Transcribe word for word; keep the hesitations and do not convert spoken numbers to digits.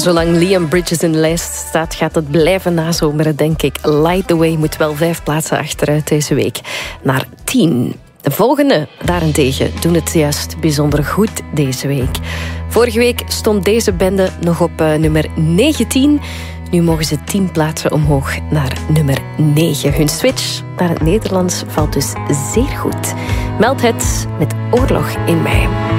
Zolang Liam Bridges in de lijst staat, gaat het blijven nazomeren, denk ik. Light the Way moet wel vijf plaatsen achteruit deze week. Naar tien. De volgende, daarentegen, doen het juist bijzonder goed deze week. Vorige week stond deze bende nog op uh, nummer negentien. Nu mogen ze tien plaatsen omhoog naar nummer negen. Hun switch naar het Nederlands valt dus zeer goed. Meld het met Oorlog in mij.